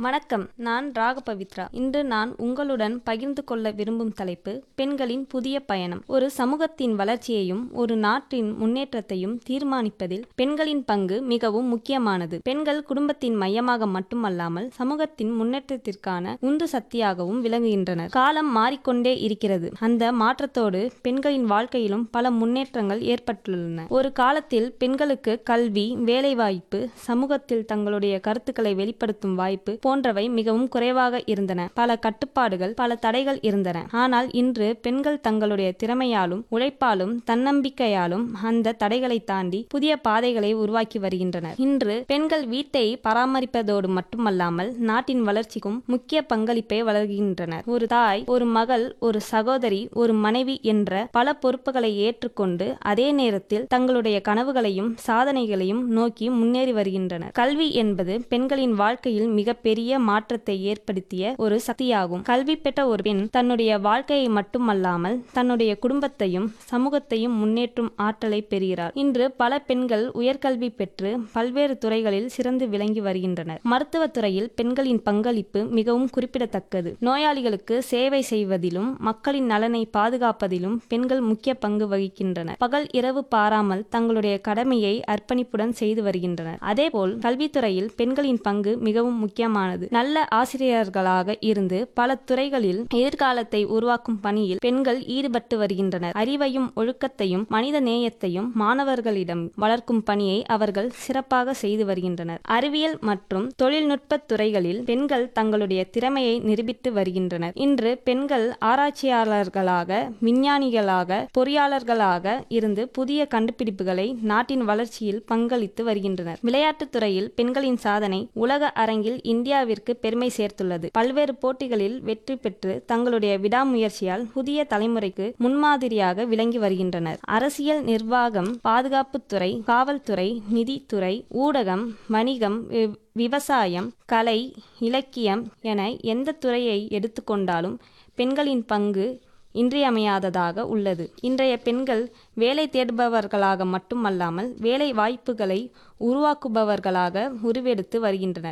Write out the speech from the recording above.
வணக்கம். நான் ராகபவித்ரா. இன்று நான் உங்களுடன் பகிர்ந்து கொள்ள விரும்பும் தலைப்பு பெண்களின் புதிய பயணம். ஒரு சமூகத்தின் வளர்ச்சியையும் ஒரு நாட்டின் முன்னேற்றத்தையும் தீர்மானிப்பதில் பெண்களின் பங்கு மிகவும் முக்கியமானது. பெண்கள் குடும்பத்தின் மையமாக மட்டுமல்லாமல் சமூகத்தின் முன்னேற்றத்திற்கான உந்து சக்தியாகவும் விளங்குகின்றனர். காலம் மாறிக்கொண்டே இருக்கிறது. அந்த மாற்றத்தோடு பெண்களின் வாழ்க்கையிலும் பல முன்னேற்றங்கள் ஏற்பட்டுள்ளன. ஒரு காலத்தில் பெண்களுக்கு கல்வி, வேலைவாய்ப்பு, சமூகத்தில் தங்களுடைய கருத்துக்களை வெளிப்படுத்தும் வாய்ப்பு போன்றவை மிகவும் குறைவாக இருந்தன. பல கட்டுப்பாடுகள், பல தடைகள் இருந்தன. ஆனால் இன்று பெண்கள் தங்களுடைய திறமையாலும் உழைப்பாலும் தன்னம்பிக்கையாலும் அந்த தடைகளை தாண்டி புதிய பாதைகளை உருவாக்கி வருகின்றனர். இன்று பெண்கள் வீட்டை பராமரிப்பதோடு மட்டுமல்லாமல் நாட்டின் வளர்ச்சிக்கும் முக்கிய பங்களிப்பை வழங்குகின்றனர். ஒரு தாய், ஒரு மகள், ஒரு சகோதரி, ஒரு மனைவி என்ற பல பொறுப்புகளை ஏற்றுக்கொண்டு அதே நேரத்தில் தங்களுடைய கனவுகளையும் சாதனைகளையும் நோக்கி முன்னேறி வருகின்றனர். கல்வி என்பது பெண்களின் வாழ்க்கையில் மிகப்பெரிய மாற்றத்தை ஏற்படுத்திய ஒரு சக்தியாகும். கல்வி பெற்ற ஒரு பெண் தன்னுடைய வாழ்க்கையை மட்டுமல்லாமல் தன்னுடைய குடும்பத்தையும் சமூகத்தையும் முன்னேற்றும் ஆற்றலை பெறுகிறார். இன்று பல பெண்கள் உயர்கல்வி பெற்று பல்வேறு துறைகளில் சிறந்து விளங்கி வருகின்றனர். மருத்துவத்துறையில் பெண்களின் பங்களிப்பு மிகவும் குறிப்பிடத்தக்கது. நோயாளிகளுக்கு சேவை செய்வதிலும் மக்களின் நலனை பாதுகாப்பதிலும் பெண்கள் முக்கிய பங்கு வகிக்கின்றனர். பகல் இரவு பாராமல் தங்களுடைய கடமையை அர்ப்பணிப்புடன் செய்து வருகின்றனர். அதேபோல் கல்வித்துறையில் பெண்களின் பங்கு மிகவும் முக்கியமானது. நல்ல ஆசிரியர்களாக இருந்து பல துறைகளில் எதிர்காலத்தை உருவாக்கும் பணியில் பெண்கள் ஈடுபட்டு வருகின்றனர். அறிவையும் ஒழுக்கத்தையும் மனித நேயத்தையும் மாணவர்களிடம் வளர்க்கும் பணியை அவர்கள் சிறப்பாக செய்து வருகின்றனர். அறிவியல் மற்றும் தொழில்நுட்ப துறைகளில் பெண்கள் தங்களுடைய திறமையை நிரூபித்து வருகின்றனர். இன்று பெண்கள் ஆராய்ச்சியாளர்களாக, விஞ்ஞானிகளாக, பொறியாளர்களாக இருந்து புதிய கண்டுபிடிப்புகளை நாட்டின் வளர்ச்சியில் பங்களித்து வருகின்றனர். விளையாட்டுத் துறையில் பெண்களின் சாதனை உலக அரங்கில் இந்தியாவிற்கு பெருமை சேர்த்துள்ளது. பல்வேறு போட்டிகளில் வெற்றி பெற்று தங்களுடைய விடாமுயற்சியால் புதிய தலைமுறைக்கு முன்மாதிரியாக விளங்கி வருகின்றனர். அரசியல், நிர்வாகம், பாதுகாப்புத்துறை, காவல்துறை, நிதித்துறை, ஊடகம், வணிகம், விவசாயம், கலை, இலக்கியம் என எந்த துறையை எடுத்துக்கொண்டாலும் பெண்களின் பங்கு இன்றியமையாததாக உள்ளது. இன்றைய பெண்கள் வேலை தேடுபவர்களாக மட்டுமல்லாமல் வேலை வாய்ப்புகளை உருவாக்குபவர்களாக உருவெடுத்து வருகின்றனர்.